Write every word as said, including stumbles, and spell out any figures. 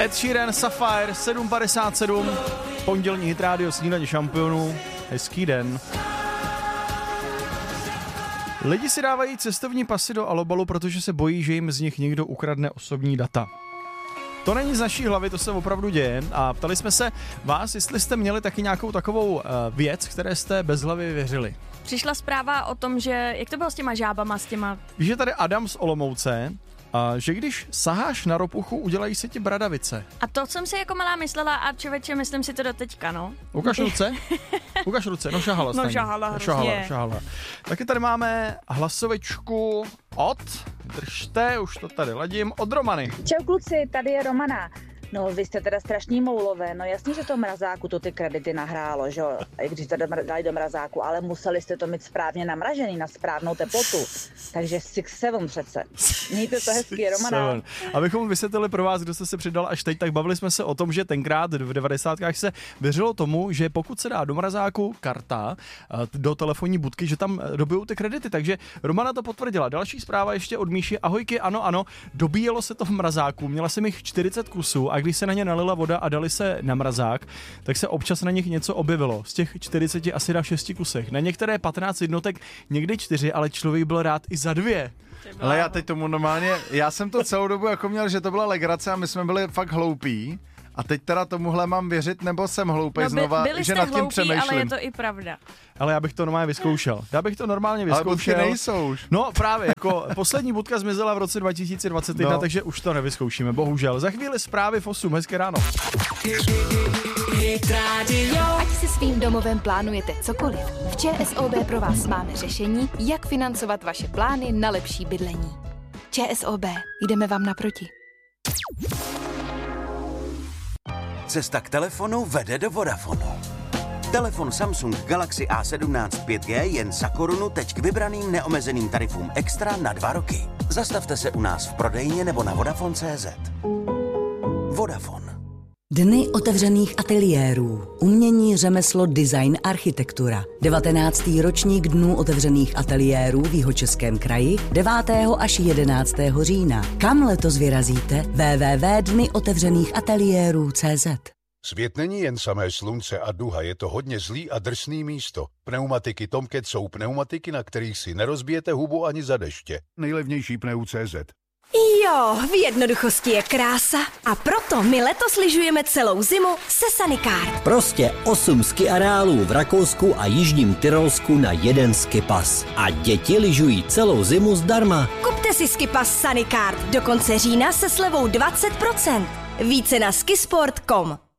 Ed Sheeran, Sapphire, sedm padesát sedm, pondělní hit rádio Snídaně šampionů. Hezký den. Lidi si dávají cestovní pasy do alobalu, protože se bojí, že jim z nich někdo ukradne osobní data. To není z naší hlavy, to se opravdu děje a ptali jsme se vás, jestli jste měli taky nějakou takovou uh, věc, které jste bez hlavy věřili. Přišla zpráva o tom, že jak to bylo s těma žábama, s těma... Víš, že tady Adam z Olomouce, a že když saháš na ropuchu, udělají se ti bradavice. A to jsem si jako malá myslela a člověče, myslím si to do teďka, no. Ukaž ruce. Ukaž ruce, no šahala No šahala, šahala, šahala. Taky tady máme hlasovičku od, držte, už to tady ladím, od Romany. Čau kluci, tady je Romana. No, vy jste teda strašný moulové, no jasně, že to mrazáku to ty kredity nahrálo, že jo, i když jste dali do mrazáku, ale museli jste to mít správně namražený na správnou teplotu, takže six seven přece. Mějte to hezky, Romana. Abychom vysvětlili pro vás, kdo jste se přidal až teď, tak bavili jsme se o tom, že tenkrát v devadesátkách se věřilo tomu, že pokud se dá do mrazáku karta do telefonní budky, že tam dobijou ty kredity, takže Romana to potvrdila. Další zpráva ještě od Míši. Ahojky, ano, ano, dobíjelo se to v mrazáku, měla jsem jich čtyřicet kusů a když se na ně nalila voda a dali se na mrazák, tak se občas na nich něco objevilo. Z těch čtyřiceti asi na šesti kusech. Na některé patnáct jednotek, někdy čtyři, ale člověk byl rád i za dvě. Ale já teď tomu normálně, já jsem to celou dobu jako měl, že to byla legrace a my jsme byli fakt hloupí. A teď teda tomuhle mám věřit, nebo jsem hloupej no, by, znova, že nad tím hloupí, přemýšlím. Ale je to i pravda. Ale já bych to normálně vyzkoušel. Já bych to normálně vyzkoušel. Ale nejsou už. No právě, jako poslední budka zmizela v roce dva tisíce dvacet jedna, no. Takže už to nevyzkoušíme, bohužel. Za chvíli zprávy v osm, hezké ráno. Ať si svým domovem plánujete cokoliv, v ČSOB pro vás máme řešení, jak financovat vaše plány na lepší bydlení. ČSOB, jdeme vám naproti. Cesta k telefonu vede do Vodafonu. Telefon Samsung Galaxy A sedmnáct pět G jen za korunu teď k vybraným neomezeným tarifům extra na dva roky. Zastavte se u nás v prodejně nebo na Vodafone tečka cé zet. Vodafone. Dny otevřených ateliérů. Umění, řemeslo, design, architektura. devatenáctý ročník Dnů otevřených ateliérů v Jihočeském kraji devátého až jedenáctého října. Kam letos vyrazíte? w w w tečka dny otevřených ateliérů tečka cé zet. Svět není jen samé slunce a duha, je to hodně zlý a drsný místo. Pneumatiky Tomcat jsou pneumatiky, na kterých si nerozbijete hubu ani za deště. Nejlevnější pneu tečka cé zet. Jo, v jednoduchosti je krása a proto my letos lyžujeme celou zimu se Sanicard. Prostě osm ski areálů v Rakousku a Jižním Tyrolsku na jeden skipas. A děti lyžují celou zimu zdarma. Kupte si skipas Sanicard do konce října se slevou dvacet procent. Více na skisport tečka com.